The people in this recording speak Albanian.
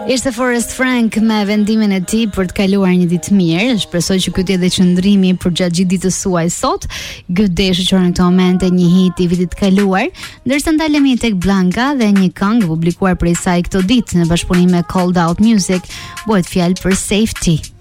Ishte Forrest Frank me vendimin e tij për të kaluar një ditë mirë. Shpresoj që ky të jetë qëndrimi për gjatë gjithë ditës suaj sot. Good Day shoqëron në këtë moment një hit i vitit të kaluar, ndërsa ndalemi tek Blanka dhe një këngë publikuar prej saj këtë ditë në bashkëpunim me Cold Out Music, bëhet fjalë për Safety.